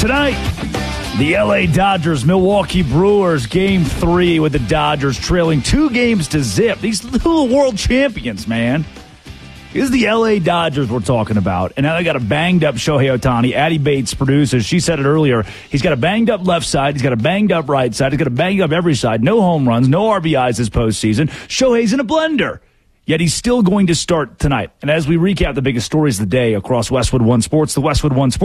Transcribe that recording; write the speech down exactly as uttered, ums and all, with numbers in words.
Tonight, the L A Dodgers, Milwaukee Brewers, game three with the Dodgers trailing two games to zip. These little world champions, man. This is the L A Dodgers we're talking about. And now they got a banged-up Shohei Ohtani. Addie Bates produces. She said it earlier. He's got a banged-up left side. He's got a banged-up right side. He's got a banged-up every side. No home runs, no R B Is this postseason. Shohei's in a blender. Yet he's still going to start tonight. And as we recap the biggest stories of the day across Westwood One Sports, the Westwood One Sports